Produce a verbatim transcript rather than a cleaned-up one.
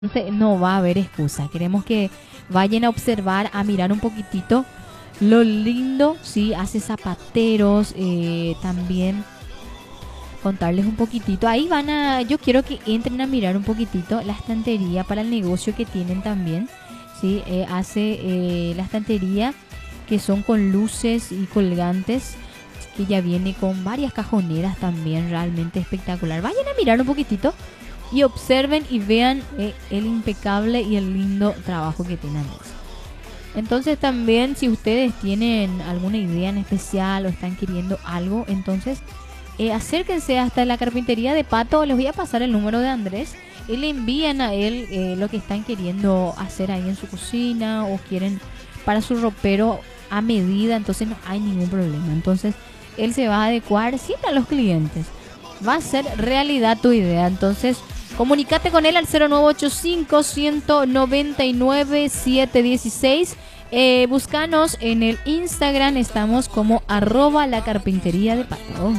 Entonces no va a haber excusa. Queremos que vayan a observar, a mirar un poquitito lo lindo, sí, hace zapateros, eh, también contarles un poquitito. Ahí van a, yo quiero que entren a mirar un poquitito la estantería para el negocio que tienen también, sí, eh, hace eh, la estantería que son con luces y colgantes, que ya viene con varias cajoneras también, realmente espectacular. Vayan a mirar un poquitito y observen y vean eh, el impecable y el lindo trabajo que tienen. Entonces también, si ustedes tienen alguna idea en especial o están queriendo algo, entonces eh, acérquense hasta la carpintería de Pato. Les voy a pasar el número de Andrés y le envían a él eh, lo que están queriendo hacer ahí en su cocina o quieren para su ropero a medida. Entonces no hay ningún problema. Entonces él se va a adecuar siempre a los clientes. Va a ser realidad tu idea. Entonces comunícate con él al cero nueve ocho cinco, uno nueve nueve, siete uno seis. Eh, búscanos en el Instagram. Estamos como arroba la carpintería de Pato.